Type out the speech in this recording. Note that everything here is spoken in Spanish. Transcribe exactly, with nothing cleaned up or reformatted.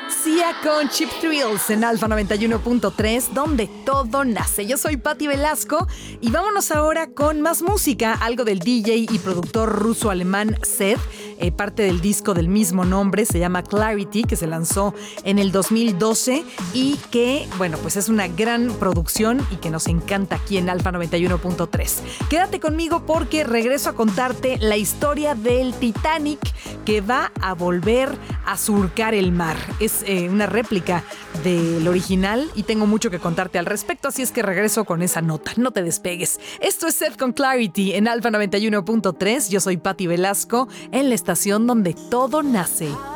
Sia con Cheap Thrills en Alfa noventa y uno punto tres, donde todo nace. Yo soy Patti Velasco y vámonos ahora con más música, algo del D J y productor ruso-alemán Zedd, eh, parte del disco del mismo nombre, se llama Clarity, que se lanzó en el dos mil doce y que, bueno, pues es una gran producción y que nos encanta aquí en Alfa noventa y uno punto tres. Quédate conmigo porque regreso a contarte la historia del Titanic que va a volver a surcar el mar. Es eh, una réplica del original y tengo mucho que contarte al respecto, así es que regreso con esa nota. No te despegues. Esto es Zedd con Clarity en Alfa noventa y uno punto tres. Yo soy Patti Velasco en la estación donde todo nace.